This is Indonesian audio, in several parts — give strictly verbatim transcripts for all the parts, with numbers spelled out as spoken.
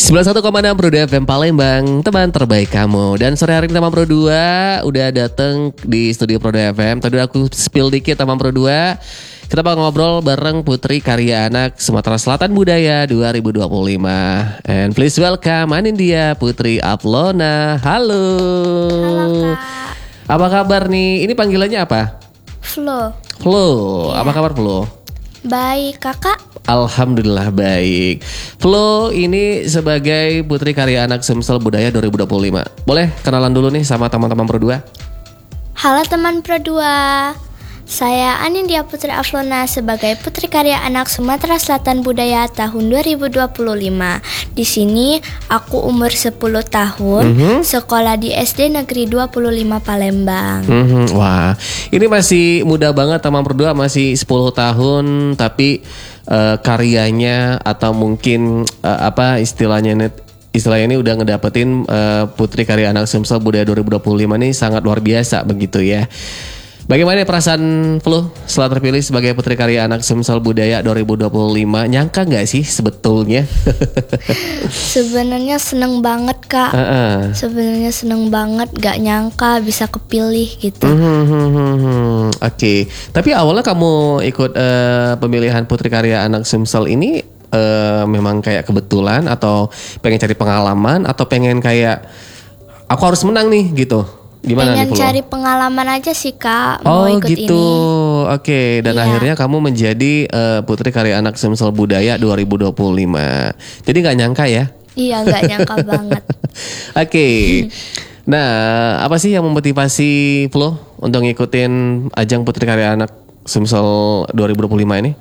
sembilan puluh satu koma enam Pro dua F M Palembang, teman terbaik kamu. Dan sore hari ini Taman Pro dua udah dateng di studio Pro dua F M. Tadi aku spill dikit Taman Pro dua. Kita bakal ngobrol bareng Putri Karya Anak Sumatera Selatan Budaya dua ribu dua puluh lima. And please welcome Anindya Putri Aplona. Halo. Halo Kak. Apa kabar nih? Ini panggilannya apa? Flo. Flo. Iya. Apa kabar Flo? Baik Kakak. Alhamdulillah baik. Flo ini sebagai Putri Karya Anak Sumsel Budaya dua ribu dua puluh lima. Boleh kenalan dulu nih sama teman-teman Pro dua? Halo teman Pro dua. Saya Anindya Putri Aplona sebagai Putri Karya Anak Sumatera Selatan Budaya tahun dua ribu dua puluh lima. Di sini aku umur sepuluh tahun, Mm-hmm. sekolah di S D Negeri dua puluh lima Palembang. Mm-hmm. Wah, ini masih muda banget teman Pro dua, masih sepuluh tahun tapi uh, karyanya atau mungkin uh, apa istilahnya ini Istilahnya ini udah ngedapetin uh, Putri Karya Anak Sumsel Budaya dua ribu dua puluh lima ini sangat luar biasa begitu ya. Bagaimana perasaan Flo setelah terpilih sebagai Putri Karya Anak Sumsel Budaya dua ribu dua puluh lima? Nyangka gak sih sebetulnya? Sebenarnya seneng banget Kak. Uh-uh. Sebenarnya seneng banget, gak nyangka bisa kepilih gitu. Mm-hmm. Oke, okay. Tapi awalnya kamu ikut uh, pemilihan Putri Karya Anak Sumsel ini uh, memang kayak kebetulan atau pengen cari pengalaman atau pengen kayak aku harus menang nih gitu? Gimana Pengen nih Flo? cari pengalaman aja sih Kak. Oh Mau ikut gitu, ini. oke. Okay. Dan Iya. akhirnya kamu menjadi uh, Putri Karya Anak Sumsel Budaya dua ribu dua puluh lima. Jadi gak nyangka ya? Iya gak nyangka banget. Oke, okay. Nah apa sih yang memotivasi Flo untuk ngikutin ajang Putri Karya Anak Sumsel dua ribu dua puluh lima ini?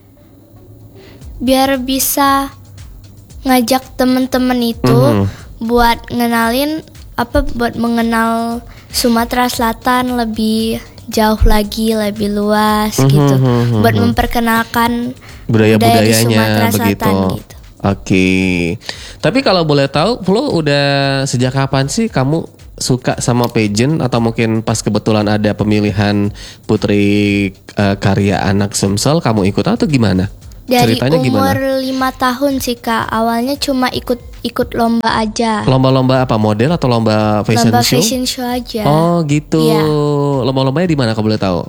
Biar bisa ngajak temen-temen itu Mhm. buat ngenalin apa buat mengenal Sumatera Selatan lebih jauh lagi, lebih luas Mhm, gitu. mhm, Buat mhm. memperkenalkan Budaya-budayanya budaya di Sumatera begitu. Selatan gitu. Oke. Tapi kalau boleh tahu, Flo udah sejak kapan sih kamu suka sama pageant atau mungkin pas kebetulan ada pemilihan Putri uh, Karya Anak Sumsel kamu ikut atau gimana? Dari Ceritanya umur gimana? lima tahun sih Kak. Awalnya cuma ikut-ikut lomba aja. Lomba-lomba apa, model atau lomba fashion Lomba show? fashion show aja. Oh gitu. Iya. Lomba-lombanya di mana kalau boleh tahu?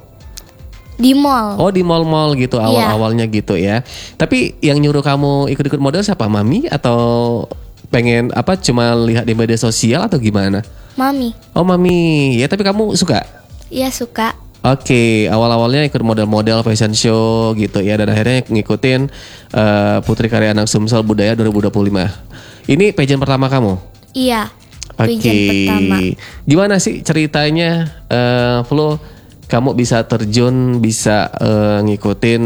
Di mall. Oh di mall-mall gitu Iya. awal-awalnya gitu ya. Tapi yang nyuruh kamu ikut-ikut model siapa? Mami atau pengen apa cuma lihat di media sosial atau gimana? Mami. Oh mami, ya tapi kamu suka? Iya suka. Oke, awal-awalnya ikut model-model fashion show gitu ya. Dan akhirnya ngikutin uh, Putri Karya Anak Sumsel Budaya dua ribu dua puluh lima. Ini pageant pertama kamu? Iya. Oke, Pageant pertama. gimana sih ceritanya uh, Flo? Kamu bisa terjun, bisa uh, ngikutin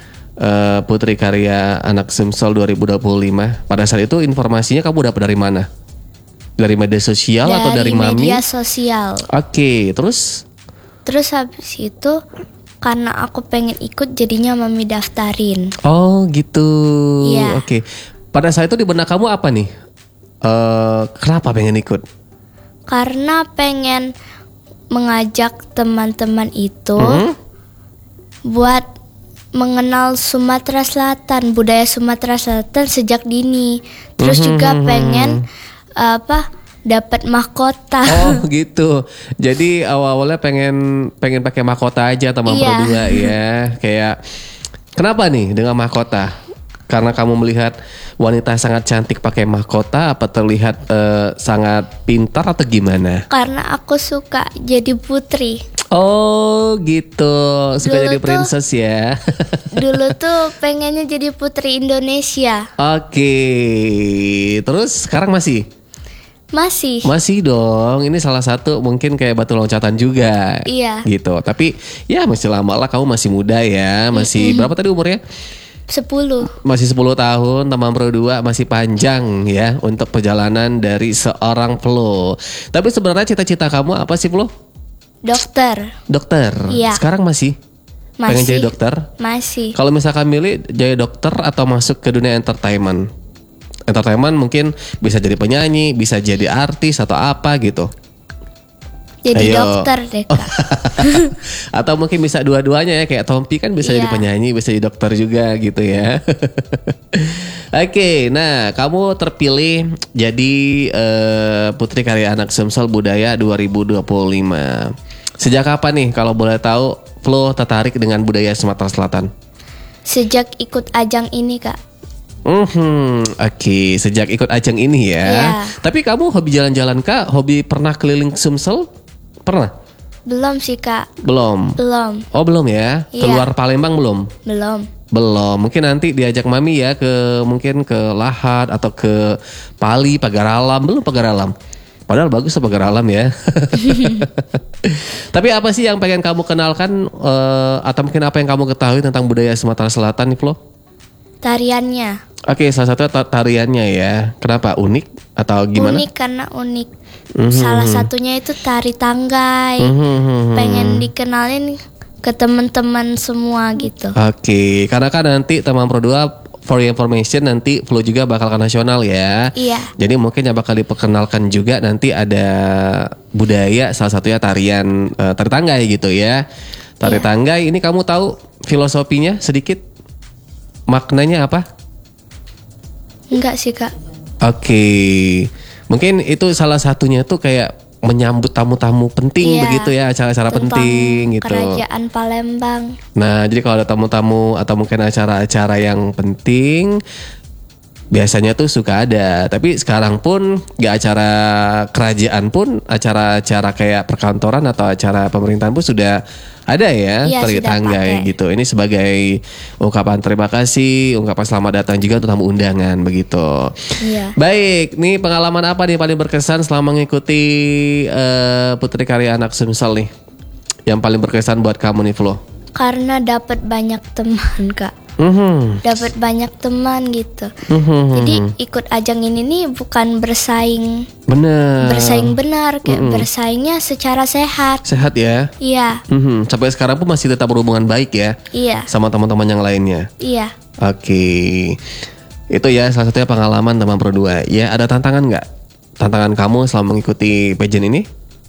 uh, Putri Karya Anak Sumsel dua ribu dua puluh lima. Pada saat itu informasinya kamu dapat dari mana? Dari media sosial atau dari mami? media sosial. Oke, terus? Terus habis itu karena aku pengen ikut jadinya mami daftarin. Oh gitu. Iya. Oke. Pada saat itu di benak kamu apa nih? Uh, kenapa pengen ikut? Karena pengen mengajak teman-teman itu Mhm. buat mengenal Sumatera Selatan, budaya Sumatera Selatan sejak dini. Terus Mhm, juga mhm. pengen apa? Dapat mahkota. Oh gitu. Jadi awal-awalnya pengen pengen pakai mahkota aja teman Iya. Pro dua ya. Kayak kenapa nih dengan mahkota? Karena kamu melihat wanita sangat cantik pakai mahkota, apa terlihat eh, sangat pintar atau gimana? Karena aku suka jadi putri. Oh gitu. Suka Dulu jadi tuh- princess ya. Dulu tuh pengennya jadi putri Indonesia. Oke. Terus sekarang masih? Masih. Masih dong, ini salah satu mungkin kayak batu loncatan juga. Iya. Gitu, tapi ya masih lama lah, kamu masih muda ya. Masih berapa tadi umurnya? Sepuluh. Masih sepuluh tahun, teman Pro dua masih panjang ya untuk perjalanan dari seorang Flo. Tapi sebenarnya cita-cita kamu apa sih Flo? Dokter. Dokter. Iya. Sekarang masih? Pengen Masih. jadi dokter? Masih. Kalau misalkan milih jadi dokter atau masuk ke dunia entertainment? Entertainment mungkin bisa jadi penyanyi, bisa jadi artis atau apa gitu. Jadi Ayo. dokter deh Kak. Atau mungkin bisa dua-duanya ya, kayak Tompi kan bisa Iya. jadi penyanyi, bisa jadi dokter juga gitu ya. Oke, nah kamu terpilih jadi eh, Putri Karya Anak Sumsel Budaya dua ribu dua puluh lima. Sejak kapan nih kalau boleh tahu Flo tertarik dengan budaya Sumatera Selatan? Sejak ikut ajang ini Kak. Hmm, oke, sejak ikut ajang ini ya. Iya. Tapi kamu hobi jalan-jalan Kak? Hobi pernah keliling Sumsel? Pernah? Belum sih Kak. Belum. Belum. Oh belum ya? Iya. Keluar Palembang belum? Belum. Belum. Mungkin nanti diajak Mami ya ke mungkin ke Lahat atau ke Pali, Pagar Alam. Belum Pagar Alam. Padahal bagus tuh Pagar Alam ya. Tapi apa sih yang pengen kamu kenalkan eh, atau mungkin apa yang kamu ketahui tentang budaya Sumatera Selatan nih Flo? Tariannya. Oke, salah satu ta- tariannya ya. Kenapa unik atau gimana? Unik karena unik. Salah satunya itu tari tanggai. Mhm. Pengen dikenalin ke teman-teman semua gitu. Oke, karena kan nanti teman Pro dua for your information nanti Flo juga bakal ke nasional ya. Iya. Jadi mungkin yang bakal diperkenalkan juga nanti ada budaya salah satunya tarian eh, tari tanggai gitu ya. Tari Iya. tanggai ini kamu tahu filosofinya sedikit? Maknanya apa? Enggak sih Kak. Oke. Mungkin itu salah satunya tuh kayak menyambut tamu-tamu penting Iya. begitu ya, acara-acara Tentang penting gitu. Kerajaan Palembang. Nah, jadi kalau ada tamu-tamu atau mungkin acara-acara yang penting biasanya tuh suka ada. Tapi sekarang pun gak acara kerajaan pun, acara-acara kayak perkantoran atau acara pemerintahan pun sudah ada ya, Iya, tari sudah tanggai pakai. gitu. Ini sebagai ungkapan terima kasih, ungkapan selamat datang juga untuk tamu undangan begitu. Iya. Baik, nih pengalaman apa nih paling berkesan selama mengikuti eh, Putri Karya Anak Sumsel nih? Yang paling berkesan buat kamu nih Flo? Karena dapat banyak teman Kak. Mhm. Dapat banyak teman gitu. Mhm. Jadi ikut ajang ini nih bukan bersaing Bener. bersaing benar, kayak bersaingnya secara sehat. Sehat ya. Iya, Mhm. Sampai sekarang pun masih tetap berhubungan baik ya iya, sama teman-teman yang lainnya. iya. Oke. Itu ya salah satunya pengalaman teman Pro dua. Ya, ada tantangan nggak? Tantangan kamu selama mengikuti pageant ini?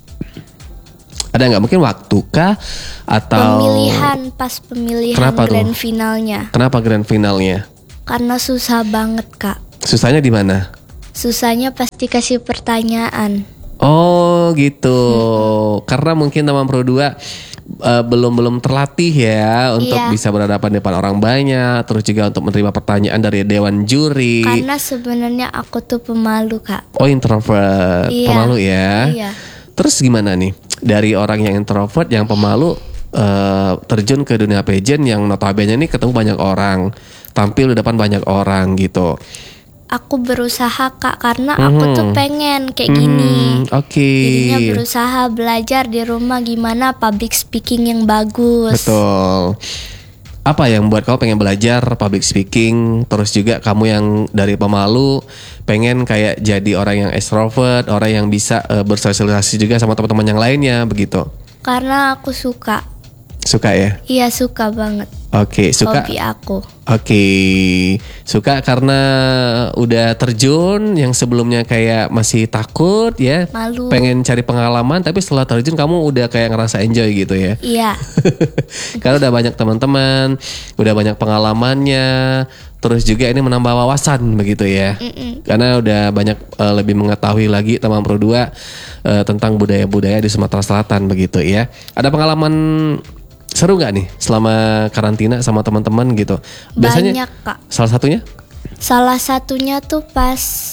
Ada nggak? Mungkin waktu kah? Atau Pemilihan pas pemilihan Kenapa tuh? grand finalnya. Kenapa grand finalnya? Karena susah banget Kak. Susahnya di mana? Susahnya pasti kasih pertanyaan. Oh gitu. Karena mungkin teman Pro dua eh, belum belum terlatih ya untuk Iya. bisa berhadapan di depan orang banyak, terus juga untuk menerima pertanyaan dari dewan juri. Karena sebenarnya aku tuh pemalu Kak. Oh introvert, Iya. pemalu ya. Iya. Terus gimana nih dari orang yang introvert, yang pemalu eh, terjun ke dunia pageant yang notabene nih ketemu banyak orang, tampil di depan banyak orang gitu. Aku berusaha Kak karena aku tuh pengen kayak gini. Hmm, Oke. Jadinya berusaha belajar di rumah gimana public speaking yang bagus. Betul. Apa yang membuat kamu pengen belajar public speaking? Terus juga kamu yang dari pemalu pengen kayak jadi orang yang extrovert, orang yang bisa eh, bersosialisasi juga sama teman-teman yang lainnya begitu. Karena aku suka. Suka ya? Iya suka banget. Oke, suka. Hobi aku. Oke, suka karena udah terjun yang sebelumnya kayak masih takut ya, Malu. pengen cari pengalaman, tapi setelah terjun kamu udah kayak ngerasa enjoy gitu ya. Iya. Karena udah banyak teman-teman, udah banyak pengalamannya, terus juga ini menambah wawasan begitu ya. Mm-mm. Karena udah banyak eh, lebih mengetahui lagi teman Pro dua eh, tentang budaya-budaya di Sumatera Selatan begitu ya. Ada pengalaman seru nggak nih selama karantina sama teman-teman gitu? Biasanya Banyak Kak. salah satunya? Salah satunya tuh pas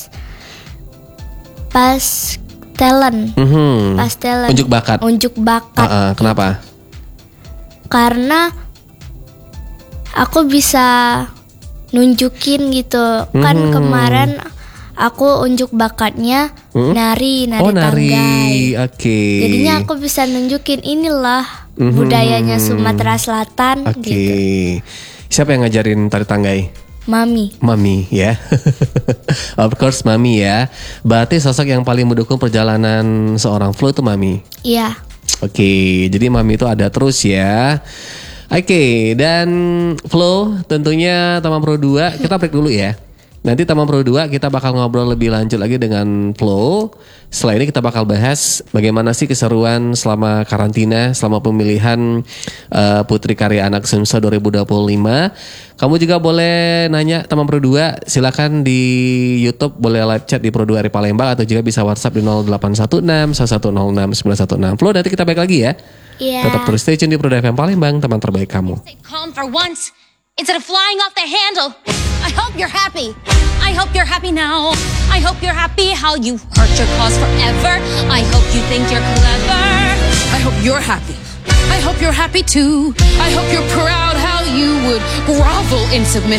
pas talent. Mhm. Pas talent. Unjuk bakat. Unjuk bakat. Ah, ah, kenapa? Karena aku bisa nunjukin gitu. Kan Mhm. kemarin aku unjuk bakatnya Hmm? nari, nari Oh nari, tanggai. oke. Jadinya aku bisa nunjukin inilah Mhm. budayanya Sumatera Selatan Oke. gitu. Siapa yang ngajarin tari tanggai? Mami. Mami ya. Of course Mami ya. Berarti sosok yang paling mendukung perjalanan seorang Flo itu Mami. Iya. Oke, jadi Mami itu ada terus ya. Oke, dan Flo tentunya teman Pro dua, kita break dulu ya. Nanti Taman Pro dua kita bakal ngobrol lebih lanjut lagi dengan Flo. Setelah ini kita bakal bahas bagaimana sih keseruan selama karantina, selama pemilihan uh, Putri Karya Anak Sumsel dua ribu dua puluh lima. Kamu juga boleh nanya Taman Pro dua, silakan di YouTube, boleh live chat di Pro dua R I Palembang atau juga bisa WhatsApp di nol delapan satu enam satu satu nol enam sembilan satu enam. Flo, nanti kita balik lagi ya. Iya. Tetap terus stay tune di Pro dua F M Palembang, teman terbaik kamu. Stay calm for once instead of flying off the handle. I hope you're happy. I hope you're happy now. I hope you're happy how you hurt your cause forever. I hope you think you're clever. I hope you're happy. I hope you're happy too. I hope you're proud how you would grovel in submission.